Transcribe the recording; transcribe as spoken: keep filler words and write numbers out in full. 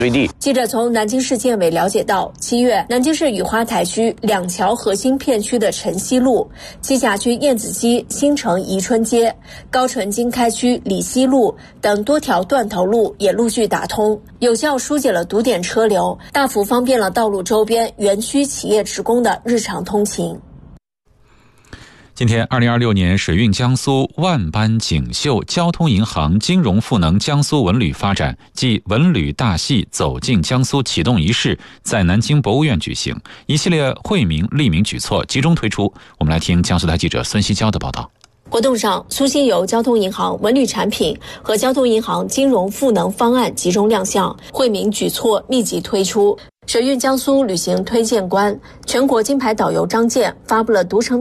记者从南京市建委了解到，七月南京市雨花台区两桥核心片区的晨曦路、栖霞区燕子溪新城宜春街、高淳经开区李溪路等多条断头路也陆续打通，有效疏解了堵点车流，大幅方便了道路周边园区企业职工的日常通勤。 今天二零二六年水运江苏万般锦绣交通银行金融赋能江苏文旅发展暨文旅大戏走进江苏启动仪式在南京博物院举行，一系列惠民利民举措集中推出。我们来听江苏台记者孙希娇的报道。 活动上，苏新游交通银行文旅产品和交通银行金融赋能方案集中亮相，惠民举措密集推出。水运江苏旅行推荐官、全国金牌导游张健发布了独城